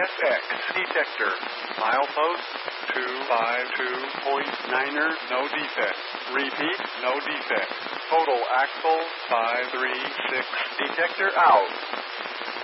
FX detector. Milepost 252.9er, no defect. Repeat, no defect. Total axle 536. Detector out.